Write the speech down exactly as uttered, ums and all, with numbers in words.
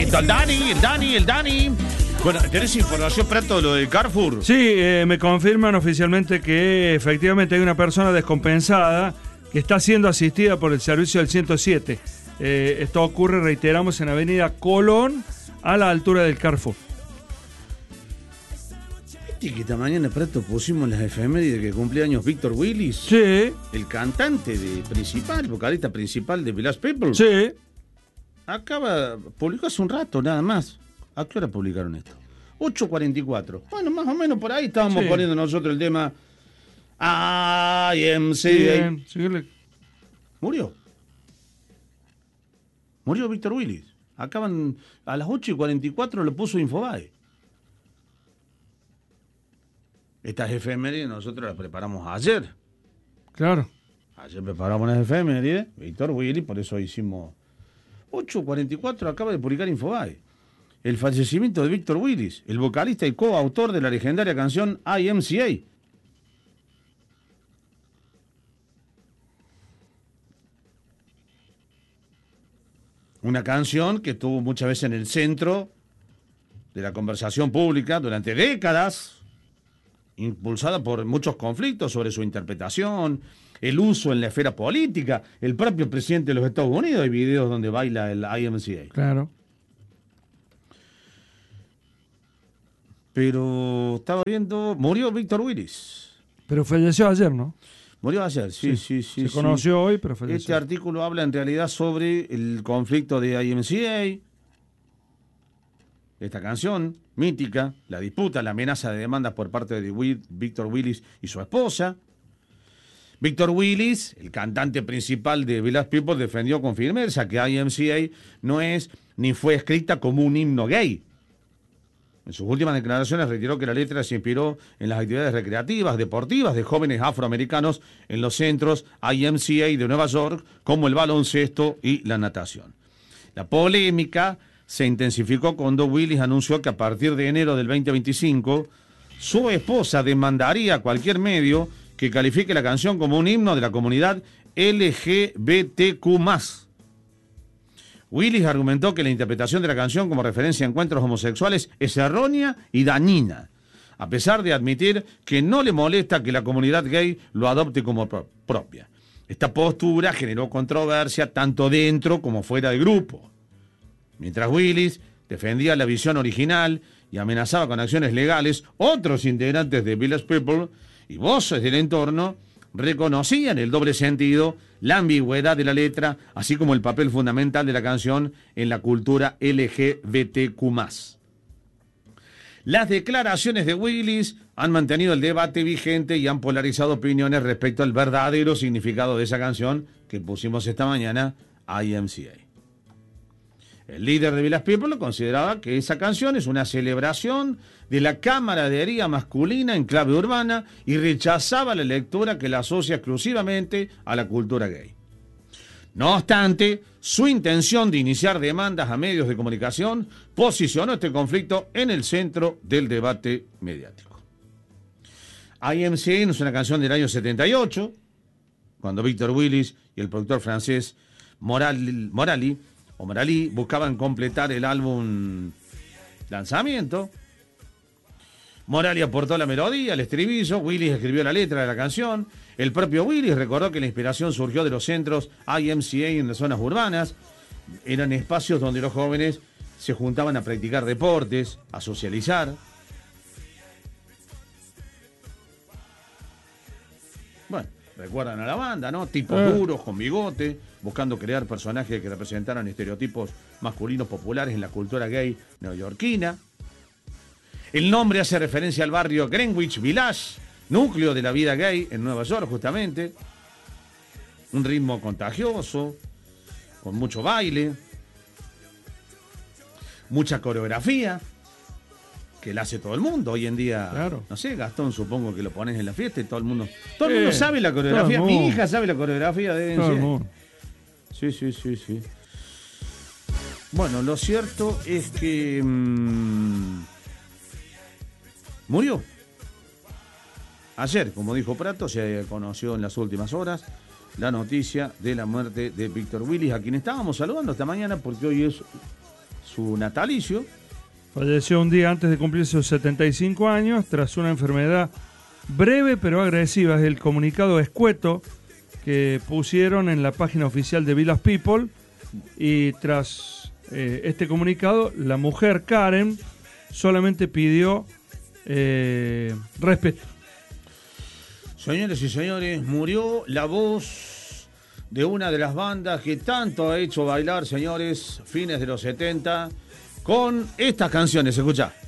saludito al Dani, el Dani, el Dani. Bueno, ¿tenés información, Prato, de lo del Carrefour? Sí, eh, me confirman oficialmente que efectivamente hay una persona descompensada que está siendo asistida por el servicio del ciento siete. Eh, esto ocurre, reiteramos, en Avenida Colón, a la altura del Carrefour. ¿Viste que esta mañana, Prato, pusimos las efemérides que cumplía años Víctor Willis? Sí. El cantante de principal, vocalista principal de Village People. Sí. Acaba, publicó hace un rato nada más. ¿A qué hora publicaron esto? ocho cuarenta y cuatro. Bueno, más o menos por ahí estábamos sí. poniendo nosotros el tema I M C A. Bien, Murió. Murió Víctor Willis. Acaban a las ocho y cuarenta y cuatro lo puso Infobae. Estas efemérides nosotros las preparamos ayer. Claro. Ayer preparamos las efemérides. Víctor Willis, por eso hicimos ocho cuarenta y cuatro, acaba de publicar Infobae. El fallecimiento de Víctor Willis, el vocalista y coautor de la legendaria canción I M C A. Una canción que estuvo muchas veces en el centro de la conversación pública durante décadas, impulsada por muchos conflictos sobre su interpretación, el uso en la esfera política. El propio presidente de los Estados Unidos, hay videos donde baila el I M C A. Claro. Pero estaba viendo, murió Víctor Willis. Pero falleció ayer, ¿no? Murió ayer, sí, sí, sí. sí Se sí. conoció hoy, pero falleció. Este artículo habla en realidad sobre el conflicto de I M C A, esta canción mítica, la disputa, la amenaza de demandas por parte de Víctor Willis y su esposa. Víctor Willis, el cantante principal de Village People, defendió con firmeza que I M C A no es ni fue escrita como un himno gay. En sus últimas declaraciones reiteró que la letra se inspiró en las actividades recreativas, deportivas de jóvenes afroamericanos en los centros I M C A de Nueva York, como el baloncesto y la natación. La polémica se intensificó cuando Willis anunció que a partir de enero del veinte veinticinco, su esposa demandaría a cualquier medio que califique la canción como un himno de la comunidad L G B T Q más. Willis argumentó que la interpretación de la canción como referencia a encuentros homosexuales es errónea y dañina, a pesar de admitir que no le molesta que la comunidad gay lo adopte como pro- propia. Esta postura generó controversia tanto dentro como fuera del grupo. Mientras Willis defendía la visión original y amenazaba con acciones legales, otros integrantes de Village People y voces del entorno reconocían el doble sentido, la ambigüedad de la letra, así como el papel fundamental de la canción en la cultura L G B T Q más. Las declaraciones de Willis han mantenido el debate vigente y han polarizado opiniones respecto al verdadero significado de esa canción que pusimos esta mañana, I M C A. El líder de Village People consideraba que esa canción es una celebración de la camaradería masculina en clave urbana y rechazaba la lectura que la asocia exclusivamente a la cultura gay. No obstante, su intención de iniciar demandas a medios de comunicación posicionó este conflicto en el centro del debate mediático. I M C A es una canción del año setenta y ocho, cuando Víctor Willis y el productor francés Moral, Morali o Morali buscaban completar el álbum Lanzamiento. Morali aportó la melodía, el estribillo, Willis escribió la letra de la canción. El propio Willis recordó que la inspiración surgió de los centros I M C A en las zonas urbanas. Eran espacios donde los jóvenes se juntaban a practicar deportes, a socializar. Bueno, recuerdan a la banda, ¿no? Tipos eh. duros, con bigote, buscando crear personajes que representaran estereotipos masculinos populares en la cultura gay neoyorquina. El nombre hace referencia al barrio Greenwich Village, núcleo de la vida gay en Nueva York, justamente. Un ritmo contagioso, con mucho baile, mucha coreografía, que la hace todo el mundo hoy en día. Claro. No sé, Gastón, supongo que lo pones en la fiesta y todo el mundo... Todo el mundo sabe la coreografía. Mi hija sabe la coreografía de... Todo el mundo. Sí, sí, sí, sí. Bueno, lo cierto es que... Mmm, murió. Ayer, como dijo Prato, se conoció en las últimas horas la noticia de la muerte de Víctor Willis, a quien estábamos saludando esta mañana porque hoy es su natalicio. Falleció un día antes de cumplir sus setenta y cinco años tras una enfermedad breve pero agresiva. Es el comunicado escueto que pusieron en la página oficial de Village People, y tras eh, este comunicado la mujer Karen solamente pidió eh, respeto. Señores y señores, murió la voz de una de las bandas que tanto ha hecho bailar, señores, fines de los setenta, con estas canciones. Escuchá.